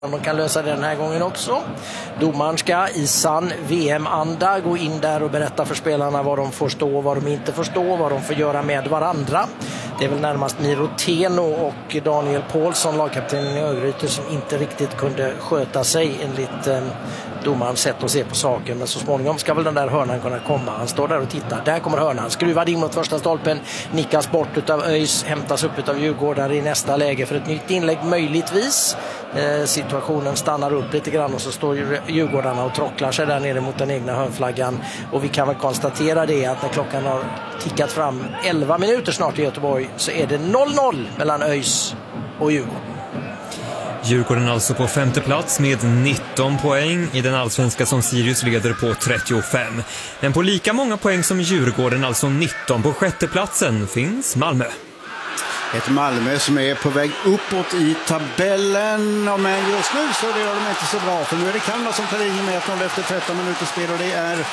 De kan lösa det den här gången också. Domaren ska i sann VM-anda gå in där och berätta för spelarna vad de får stå, vad de inte får stå, vad de får göra med varandra. Det är väl närmast Miro Teno och Daniel Paulsson, lagkaptenen i Örgryte, som inte riktigt kunde sköta sig enligt domarens sätt att se på saken. Men så småningom ska väl den där hörnan kunna komma. Han står där och tittar. Där kommer hörnan. Skruvad in mot första stolpen. Nickas bort utav ÖIS. Hämtas upp utav Djurgårdare i nästa läge för ett nytt inlägg möjligtvis. Situationen stannar upp lite grann och så står Djurgårdarna och trocklar sig där nere mot den egna hörnflaggan. Och vi kan väl konstatera det att när klockan har tickat fram 11 minuter snart i Göteborg så är det 0-0 mellan ÖIS och Djurgården. Djurgården alltså på 5:e plats med 19 poäng i den allsvenska som Sirius leder på 35. Men på lika många poäng som Djurgården, alltså 19 på 6:e platsen, finns Malmö. Ett Malmö som är på väg uppåt i tabellen, men just nu så gör de inte så bra, för nu är det Kalmar som tar in med 1-0 efter 13 minuter spel, och det är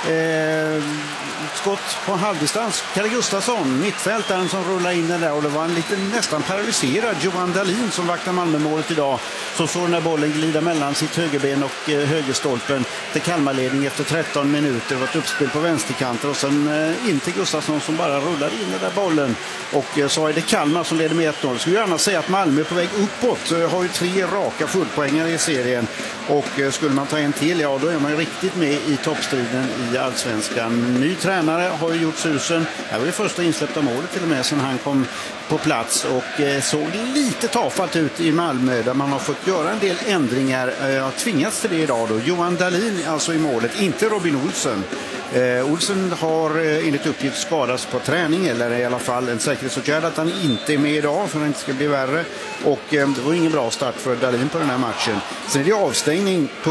skott på halvdistans. Kalle Gustafsson, mittfältaren, som rullar in den där, och det var en liten nästan paralyserad Johan Dahlin som vaktar Malmö-målet idag, som får den här bollen glida mellan sitt högerben och högerstolpen till Kalmarledning efter 13 minuter. Det var ett uppspel på vänsterkanten och sen in till Gustafsson som bara rullar in den där bollen, och så är det Kalmar som leder med 1-0. Skulle gärna säga att Malmö är på väg uppåt, har ju 3 raka fullpoängare i serien, och skulle man ta en till, ja då är man ju riktigt med i toppstriden i allsvenskan. Ny tränare har ju gjort susen. Det var det första insläppta målet till och med sedan han kom på plats, och såg lite tafatt ut i Malmö där man har fått göra en del ändringar. Jag har tvingats till det idag då. Johan Dahlin alltså i målet, inte Robin Olsen. Olsen har enligt uppgift skadats på träning, eller i alla fall en säkerhetsåtgärd att han inte är med idag för att det inte ska bli värre, och det var ingen bra start för Dahlin på den här matchen. Sen är det avstängning på